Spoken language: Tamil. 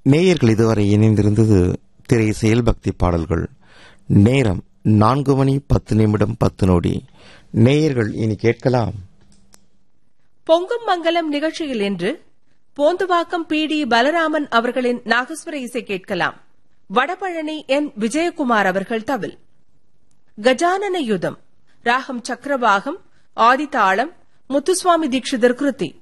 நேயர்கள் இதுவரை இணைந்திருந்தது திரை செயல்பக்தி பாடல்கள். நேரம் 4:10 நேயர்கள் இனி கேட்கலாம். பொங்கும் மங்கலம் நிகழ்ச்சியில் இன்று போந்துவாக்கம் பி.டி. பலராமன் அவர்களின் நாகஸ்வர இசை கேட்கலாம். வடபழனி என். விஜயகுமார் அவர்கள் தவில். கஜானன யுதம் ராகம் சக்கரவாகம், ஆதிதாளம், முத்துசுவாமி தீட்சிதர் கிருதி.